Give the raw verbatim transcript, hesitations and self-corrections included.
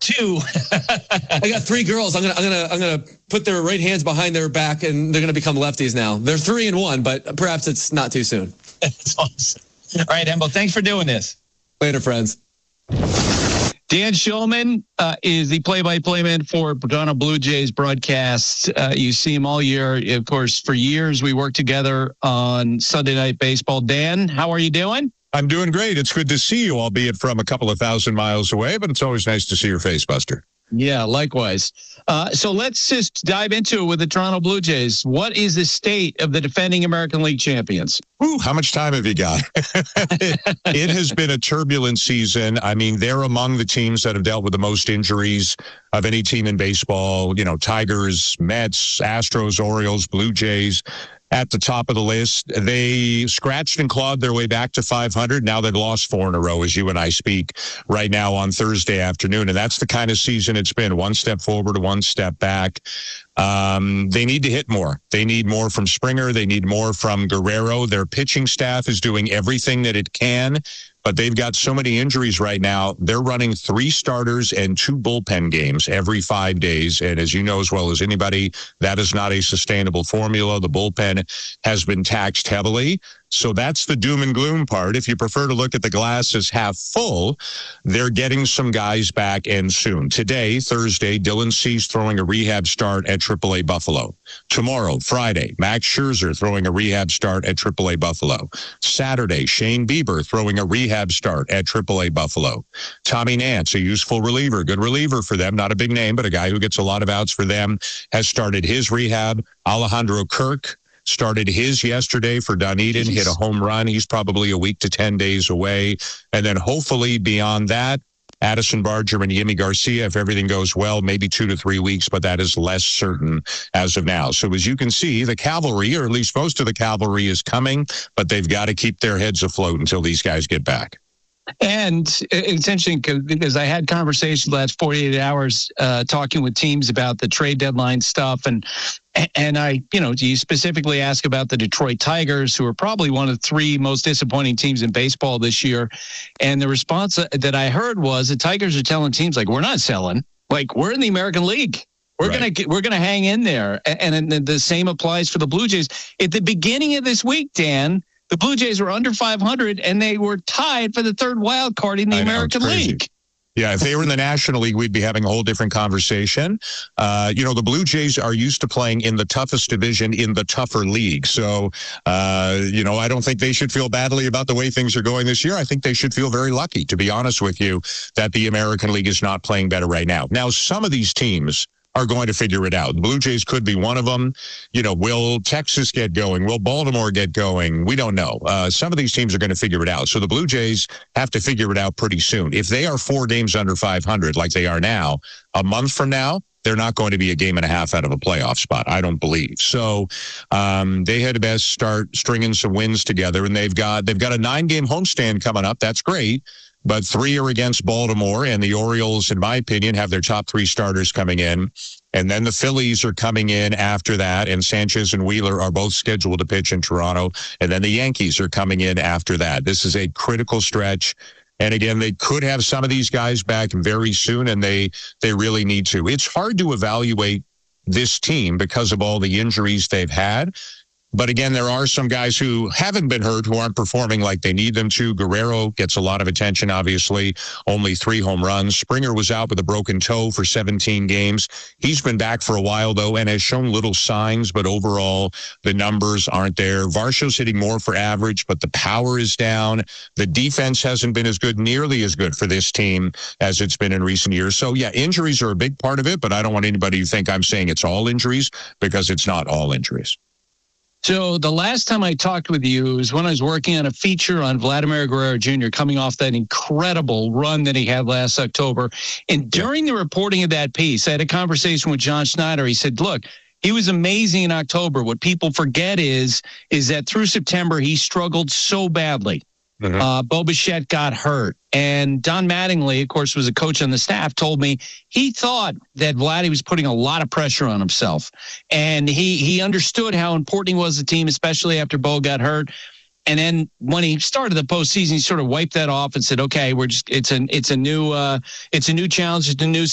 two. I got three girls. I'm gonna, I'm gonna, I'm gonna put their right hands behind their back, and they're gonna become lefties now. They're three and one, but perhaps it's not too soon. That's awesome. All right, Embo, thanks for doing this. Later, friends. Dan Shulman uh, is the play-by-play man for Toronto Blue Jays broadcast. Uh, you see him all year. Of course, for years, we worked together on Sunday Night Baseball. Dan, how are you doing? I'm doing great. It's good to see you, albeit from a couple of thousand miles away, but it's always nice to see your face, Buster. Yeah, likewise. Uh, so let's just dive into it with the Toronto Blue Jays. What is the state of the defending American League champions? Ooh, how much time have you got? it, it has been a turbulent season. I mean, they're among the teams that have dealt with the most injuries of any team in baseball. You know, Tigers, Mets, Astros, Orioles, Blue Jays. At the top of the list, they scratched and clawed their way back to five hundred. Now they've lost four in a row as you and I speak right now on Thursday afternoon. And that's the kind of season it's been. One step forward, one step back. Um, they need to hit more. They need more from Springer. They need more from Guerrero. Their pitching staff is doing everything that it can, but they've got so many injuries right now. They're running three starters and two bullpen games every five days. And as you know as well as anybody, that is not a sustainable formula. The bullpen has been taxed heavily. So that's the doom and gloom part. If you prefer to look at the glass as half full, they're getting some guys back and soon. Today, Thursday, Dylan Cease throwing a rehab start at triple A Buffalo. Tomorrow, Friday, Max Scherzer throwing a rehab start at triple A Buffalo. Saturday, Shane Bieber throwing a rehab start at triple A Buffalo. Tommy Nance, a useful reliever, good reliever for them, not a big name, but a guy who gets a lot of outs for them, has started his rehab. Alejandro Kirk started his yesterday for Dunedin, hit a home run. He's probably a week to ten days away. And then hopefully beyond that, Addison Barger and Yimi Garcia, if everything goes well, maybe two to three weeks, but that is less certain as of now. So as you can see, the cavalry, or at least most of the cavalry, is coming, but they've got to keep their heads afloat until these guys get back. And it's interesting because I had conversations the last forty-eight hours uh, talking with teams about the trade deadline stuff. And and I, you know, you specifically ask about the Detroit Tigers, who are probably one of the three most disappointing teams in baseball this year. And the response that I heard was the Tigers are telling teams, like, we're not selling. Like, we're in the American League. We're right. gonna get, we're gonna hang in there. And, and the same applies for the Blue Jays. At the beginning of this week, Dan, the Blue Jays were under five hundred, and they were tied for the third wild card in the I American know, League. Yeah, if they were in the National League, we'd be having a whole different conversation. Uh, you know, the Blue Jays are used to playing in the toughest division in the tougher league. So, uh, you know, I don't think they should feel badly about the way things are going this year. I think they should feel very lucky, to be honest with you, that the American League is not playing better right now. Now, some of these teams are going to figure it out. The Blue Jays could be one of them. You know, will Texas get going? Will Baltimore get going? We don't know. Uh, some of these teams are going to figure it out. So the Blue Jays have to figure it out pretty soon. If they are four games under five hundred, like they are now, a month from now, they're not going to be a game and a half out of a playoff spot, I don't believe. So um, they had to best start stringing some wins together, and they've got they've got a nine-game homestand coming up. That's great. But three are against Baltimore, and the Orioles, in my opinion, have their top three starters coming in. And then the Phillies are coming in after that, and Sanchez and Wheeler are both scheduled to pitch in Toronto. And then the Yankees are coming in after that. This is a critical stretch. And again, they could have some of these guys back very soon, and they they really need to. It's hard to evaluate this team because of all the injuries they've had. But again, there are some guys who haven't been hurt who aren't performing like they need them to. Guerrero gets a lot of attention, obviously, only three home runs. Springer was out with a broken toe for seventeen games. He's been back for a while, though, and has shown little signs, but overall, the numbers aren't there. Varsho's hitting more for average, but the power is down. The defense hasn't been as good, nearly as good for this team as it's been in recent years. So, yeah, injuries are a big part of it, but I don't want anybody to think I'm saying it's all injuries, because it's not all injuries. So the last time I talked with you was when I was working on a feature on Vladimir Guerrero Junior coming off that incredible run that he had last October. And during the reporting of that piece, I had a conversation with John Schneider. He said, look, he was amazing in October. What people forget is, is that through September, he struggled so badly. Mm-hmm. Uh, Bo Bichette got hurt. And Don Mattingly, of course, was a coach on the staff, told me he thought that Vladdy was putting a lot of pressure on himself. And he he understood how important he was to the team, especially after Bo got hurt. And then when he started the postseason, he sort of wiped that off and said, okay, we're just it's an it's a new uh, it's a new challenge, it's a new